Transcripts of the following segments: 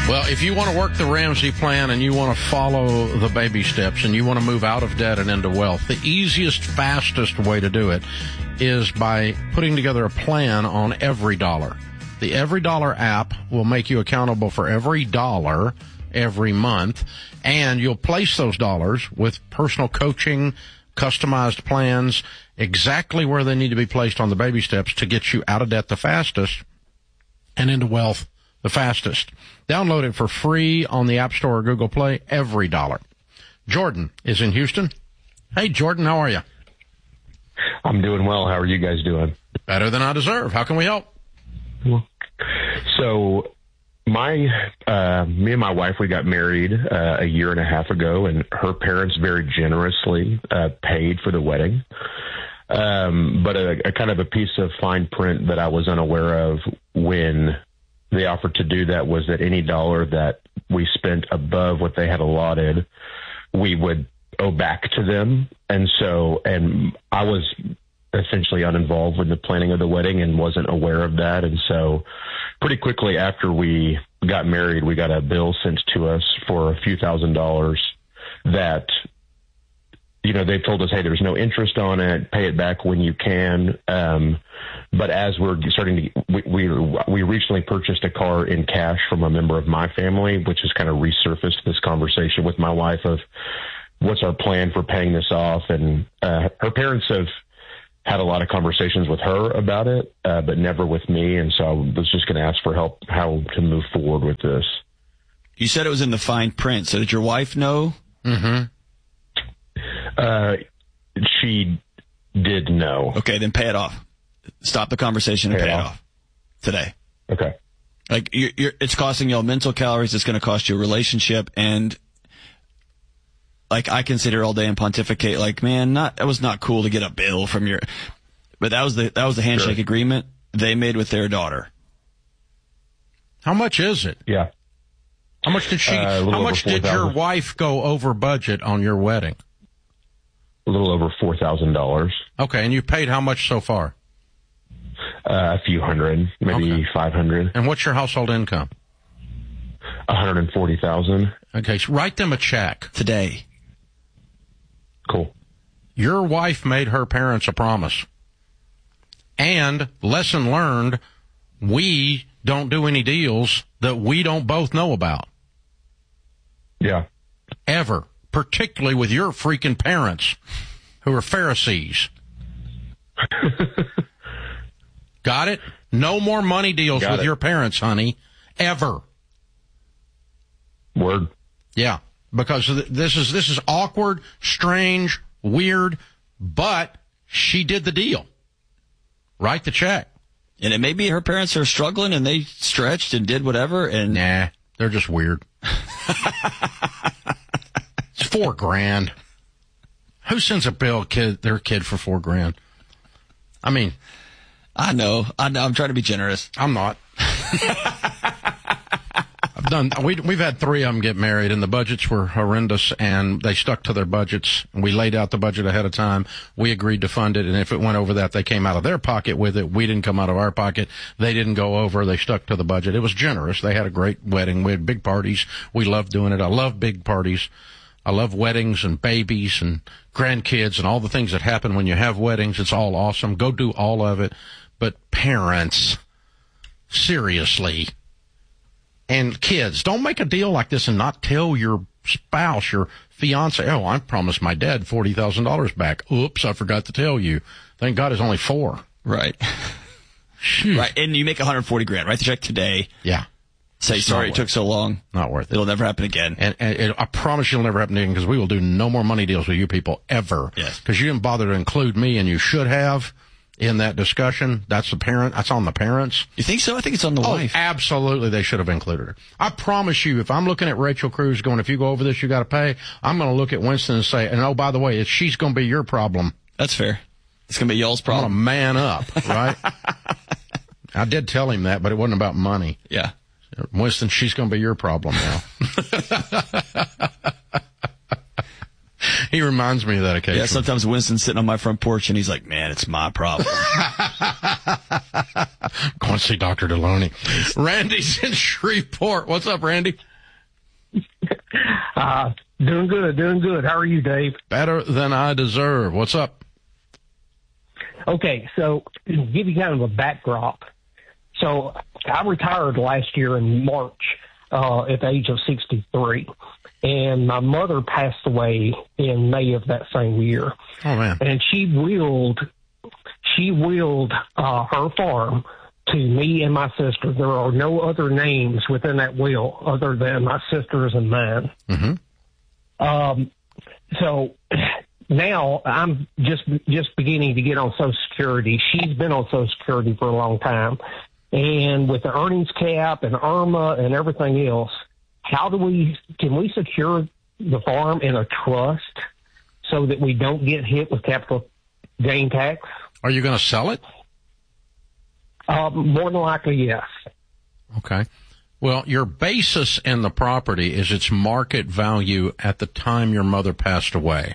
Well, if you want to work the Ramsey plan and you want to follow the baby steps and you want to move out of debt and into wealth, the easiest, fastest way to do it is by putting together a plan on Every Dollar. The Every Dollar app will make you accountable for every dollar every month, and you'll place those dollars with personal coaching, customized plans, exactly where they need to be placed on the baby steps to get you out of debt the fastest and into wealth the fastest. Download it for free on the App Store or Google Play, Every Dollar. Jordan is in Houston. Hey, Jordan, how are you? I'm doing well. How are you guys doing? Better than I deserve. How can we help? So me and my wife, we got married a year and a half ago, and her parents very generously paid for the wedding. But a kind of a piece of fine print that I was unaware of when they offered to do that was that any dollar that we spent above what they had allotted, we would owe back to them. And I was essentially uninvolved with the planning of the wedding and wasn't aware of that. And so pretty quickly after we got married, we got a bill sent to us for a few $1,000s that, you know, they told us, hey, there's no interest on it, pay it back when you can. But as we're starting to, we recently purchased a car in cash from a member of my family, which has kind of resurfaced this conversation with my wife of what's our plan for paying this off. And her parents have had a lot of conversations with her about it, but never with me. And so I was just going to ask for help how to move forward with this. You said it was in the fine print. So did your wife know? Mm-hmm. She did know. Okay, then pay it off. Stop the conversation and pay it off today. Okay. Like it's costing y'all mental calories. It's going to cost you a relationship. And like I can sit here all day and pontificate. Like, man, it was not cool to get a bill from your. But that was the handshake agreement they made with their daughter. How much is it? Yeah. How much did how much did your wife go over budget on your wedding? A little over $4,000. Okay, and you paid how much so far? A few hundred, maybe 500. And what's your household income? $140,000. Okay, so write them a check today. Cool. Your wife made her parents a promise. And lesson learned, we don't do any deals that we don't both know about. Yeah. Ever. Particularly with your freaking parents who are Pharisees. Got it? No more money deals with your parents, honey. Ever. Word. Yeah. Because this is awkward, strange, weird, but she did the deal. Write the check. And it may be her parents are struggling and they stretched and did whatever and nah, they're just weird. It's $4,000. Who sends a bill their kid for $4,000? I mean, I know. I'm trying to be generous. I'm not. We've had 3 of them get married, and the budgets were horrendous, and they stuck to their budgets. We laid out the budget ahead of time. We agreed to fund it, and if it went over that, they came out of their pocket with it. We didn't come out of our pocket. They didn't go over. They stuck to the budget. It was generous. They had a great wedding. We had big parties. We loved doing it. I love big parties. I love weddings and babies and grandkids and all the things that happen when you have weddings. It's all awesome. Go do all of it. But parents, seriously, and kids, don't make a deal like this and not tell your spouse, your fiance, oh, I promised my dad $40,000 back. Oops, I forgot to tell you. Thank God it's only 4. Right. Right. And you make $140,000. Write the check today. Yeah. Say, sorry it took so long. Not worth it. It'll never happen again. And I promise you'll never happen again because we will do no more money deals with you people ever. Yes. Because you didn't bother to include me, and you should have in that discussion. That's that's on the parents. You think so? I think it's on the wife. Absolutely, they should have included her. I promise you, if I'm looking at Rachel Cruz going, if you go over this, you got to pay, I'm going to look at Winston and say, and oh, by the way, she's going to be your problem. That's fair. It's going to be y'all's problem. I'm going to man up, right? I did tell him that, but it wasn't about money. Yeah. Winston, she's going to be your problem now. He reminds me of that occasionally. Yeah, sometimes Winston's sitting on my front porch and he's like, man, it's my problem. Go and see Dr. Deloney. Randy's in Shreveport. What's up, Randy? Doing good. How are you, Dave? Better than I deserve. What's up? Okay, so to give you kind of a backdrop. So I retired last year in March at the age of 63, and my mother passed away in May of that same year. Oh, man. And she willed her farm to me and my sister. There are no other names within that will other than my sister's and mine. Mm-hmm. So now I'm just beginning to get on Social Security. She's been on Social Security for a long time. And with the earnings cap and IRMA and everything else, can we secure the farm in a trust so that we don't get hit with capital gain tax? Are you going to sell it? More than likely, yes. Okay. Well, your basis in the property is its market value at the time your mother passed away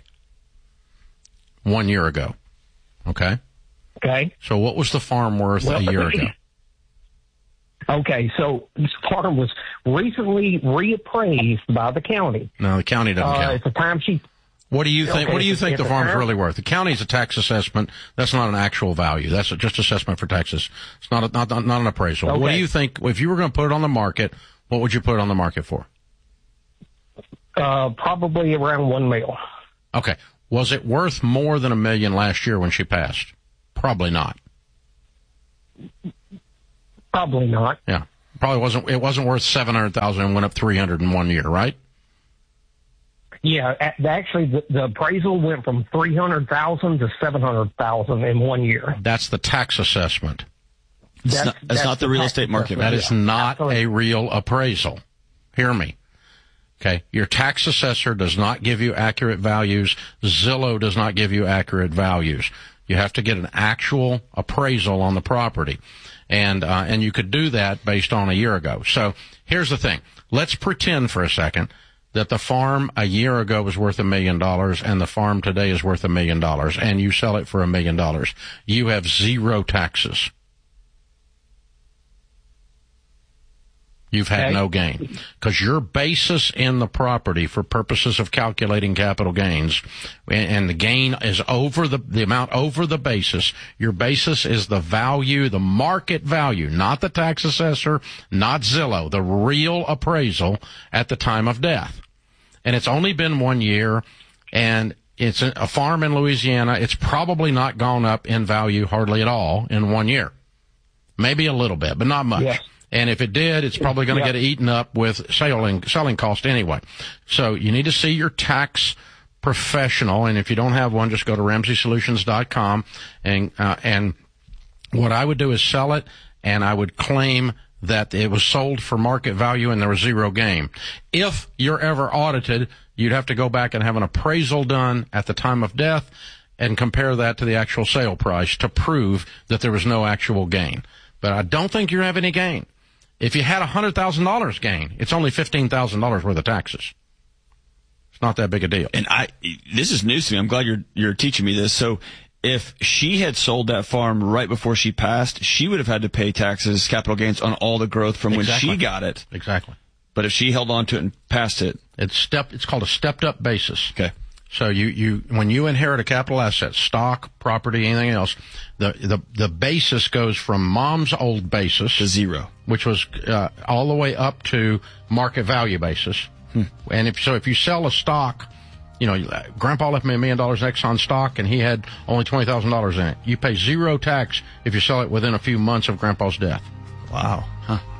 1 year ago. Okay? Okay. So what was the farm worth a year ago? Okay, so this farm was recently reappraised by the county. No, the county doesn't count. At the time What do you think? Okay, What do you think the farm's time? really worth? The county's a tax assessment. That's not an actual value. That's just assessment for taxes. It's not an appraisal. Okay. What do you think? If you were going to put it on the market, what would you put it on the market for? probably around $1 million. Okay. Was it worth more than $1 million last year when she passed? Probably not. Probably not. Yeah. Probably wasn't. It wasn't worth $700,000 and went up $300,000 in 1 year, right? Yeah, actually, the appraisal went from $300,000 to $700,000 in 1 year. That's the tax assessment. That's not the real estate market. That is not Absolutely. a real appraisal. Hear me. Okay. Your tax assessor does not give you accurate values. Zillow does not give you accurate values. You have to get an actual appraisal on the property. And you could do that based on a year ago. So here's the thing. Let's pretend for a second that the farm a year ago was worth $1 million and the farm today is worth $1 million and you sell it for $1 million. You have zero taxes. You've had no gain because your basis in the property for purposes of calculating capital gains and the gain is over the amount over the basis. Your basis is the value, the market value, not the tax assessor, not Zillow, the real appraisal at the time of death. And it's only been 1 year and it's a farm in Louisiana. It's probably not gone up in value hardly at all in 1 year. Maybe a little bit, but not much. Yes. And if it did, it's probably going to get eaten up with selling cost anyway. So you need to see your tax professional. And if you don't have one, just go to RamseySolutions.com. And what I would do is sell it, and I would claim that it was sold for market value and there was zero gain. If you're ever audited, you'd have to go back and have an appraisal done at the time of death and compare that to the actual sale price to prove that there was no actual gain. But I don't think you have any gain. If you had $100,000 gain, it's only $15,000 worth of taxes. It's not that big a deal. And this is news to me. I'm glad you're teaching me this. So if she had sold that farm right before she passed, she would have had to pay taxes, capital gains on all the growth from when she got it. Exactly. But if she held on to it and passed it, it's called a stepped up basis. Okay. So you when you inherit a capital asset, stock, property, anything else, the basis goes from mom's old basis to zero, which was all the way up to market value basis. And if you sell a stock, Grandpa left me $1 million in Exxon stock and he had only $20,000 in it. You pay zero tax if you sell it within a few months of Grandpa's death. Wow. Huh.